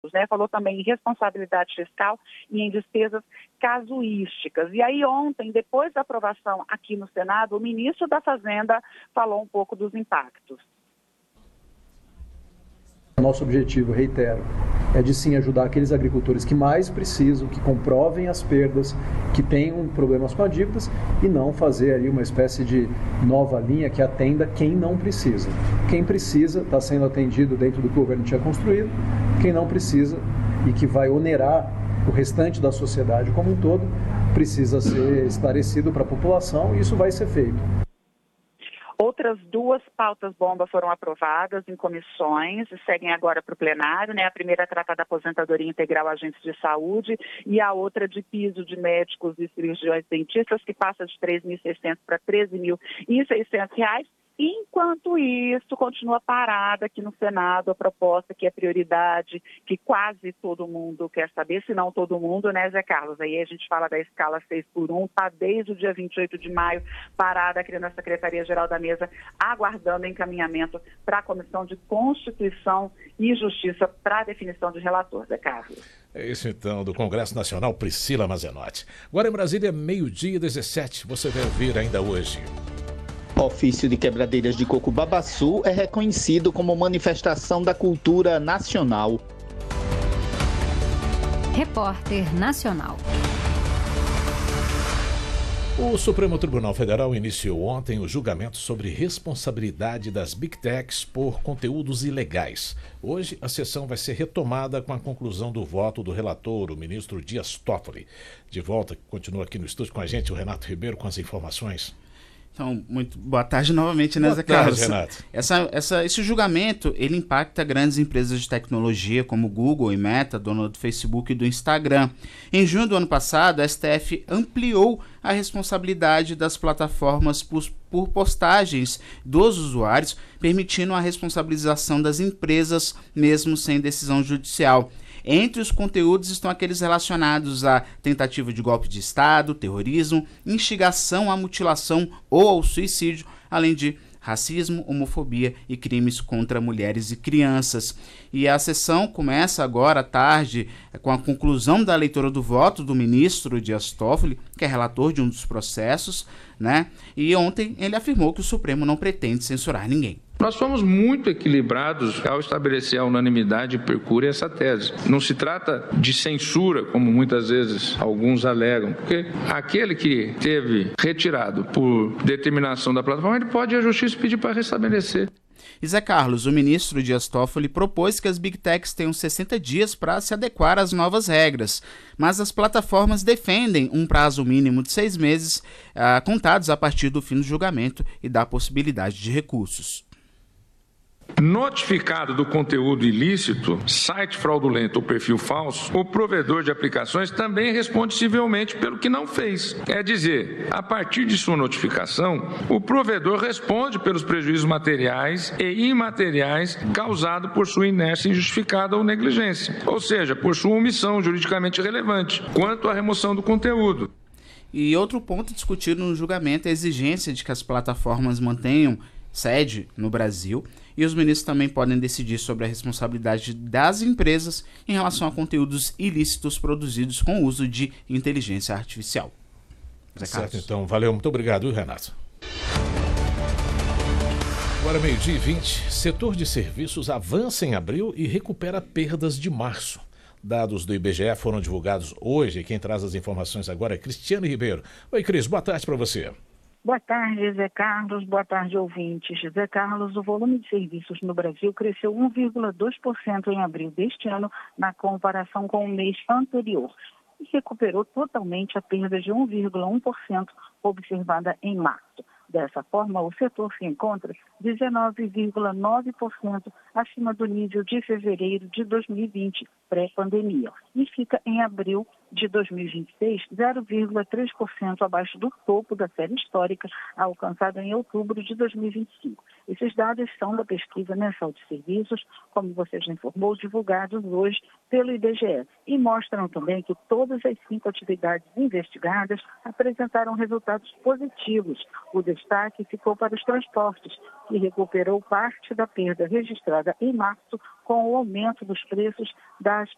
né? Falou também em responsabilidade fiscal e em despesas casuísticas. E aí ontem, depois da aprovação aqui no Senado, o ministro da Fazenda falou um pouco dos impactos. Nosso objetivo, reitero, é de sim ajudar aqueles agricultores que mais precisam, que comprovem as perdas, que tenham problemas com as dívidas e não fazer ali uma espécie de nova linha que atenda quem não precisa. Quem precisa está sendo atendido dentro do que o governo tinha construído, quem não precisa e que vai onerar o restante da sociedade como um todo, precisa ser esclarecido para a população e isso vai ser feito. Outras duas pautas-bomba foram aprovadas em comissões e seguem agora para o plenário, né? A primeira trata da aposentadoria integral a agentes de saúde e a outra de piso de médicos e cirurgiões dentistas, que passa de R$ 3.600 para R$ 13.600. Enquanto isso, continua parada aqui no Senado a proposta que é prioridade, que quase todo mundo quer saber, se não todo mundo, né, Zé Carlos? Aí a gente fala da escala 6x1, está desde o dia 28 de maio parada aqui na Secretaria-Geral da Mesa, aguardando encaminhamento para a Comissão de Constituição e Justiça para a definição de relator, Zé Carlos. É isso então, do Congresso Nacional, Priscila Mazenotti. Agora em Brasília, 12h17, você vai ouvir ainda hoje. O ofício de quebradeiras de coco babaçu é reconhecido como manifestação da cultura nacional. Repórter Nacional. O Supremo Tribunal Federal iniciou ontem o julgamento sobre responsabilidade das Big Techs por conteúdos ilegais. Hoje, a sessão vai ser retomada com a conclusão do voto do relator, o ministro Dias Toffoli. De volta, continua aqui no estúdio com a gente o Renato Ribeiro com as informações. Então, muito boa tarde novamente, né, Zé Carlos? Boa tarde, Renato. Esse julgamento, ele impacta grandes empresas de tecnologia como Google e Meta, dona do Facebook e do Instagram. Em junho do ano passado, a STF ampliou a responsabilidade das plataformas por postagens dos usuários, permitindo a responsabilização das empresas, mesmo sem decisão judicial. Entre os conteúdos estão aqueles relacionados à tentativa de golpe de Estado, terrorismo, instigação à mutilação ou ao suicídio, além de racismo, homofobia e crimes contra mulheres e crianças. E a sessão começa agora à tarde com a conclusão da leitura do voto do ministro Dias Toffoli, que é relator de um dos processos, né? E ontem ele afirmou que o Supremo não pretende censurar ninguém. Nós fomos muito equilibrados ao estabelecer a unanimidade e percurrir essa tese. Não se trata de censura, como muitas vezes alguns alegam, porque aquele que teve retirado por determinação da plataforma, ele pode ir à justiça pedir para restabelecer. E Zé Carlos, o ministro Dias Toffoli propôs que as Big Techs tenham 60 dias para se adequar às novas regras, mas as plataformas defendem um prazo mínimo de 6 meses, contados a partir do fim do julgamento e da possibilidade de recursos. Notificado do conteúdo ilícito, site fraudulento ou perfil falso, o provedor de aplicações também responde civilmente pelo que não fez. É dizer, a partir de sua notificação, o provedor responde pelos prejuízos materiais e imateriais causados por sua inércia injustificada ou negligência, ou seja, por sua omissão juridicamente relevante quanto à remoção do conteúdo. E outro ponto discutido no julgamento é a exigência de que as plataformas mantenham sede no Brasil, e os ministros também podem decidir sobre a responsabilidade das empresas em relação a conteúdos ilícitos produzidos com o uso de inteligência artificial. Certo, então, valeu, muito obrigado, Renato. Agora 12h20, setor de serviços avança em abril e recupera perdas de março. Dados do IBGE foram divulgados hoje e quem traz as informações agora é Cristiane Ribeiro. Oi, Cris, boa tarde para você. Boa tarde, Zé Carlos. Boa tarde, ouvintes. Zé Carlos, o volume de serviços no Brasil cresceu 1,2% em abril deste ano, na comparação com o mês anterior, e recuperou totalmente a perda de 1,1% observada em março. Dessa forma, o setor se encontra 19,9% acima do nível de fevereiro de 2020, pré-pandemia, e fica em abril de 2026, 0,3% abaixo do topo da série histórica alcançado em outubro de 2025. Esses dados são da pesquisa mensal de serviços, como você já informou, divulgados hoje pelo IBGE, e mostram também que todas as 5 atividades investigadas apresentaram resultados positivos. O destaque ficou para os transportes, que recuperou parte da perda registrada em março com o aumento dos preços das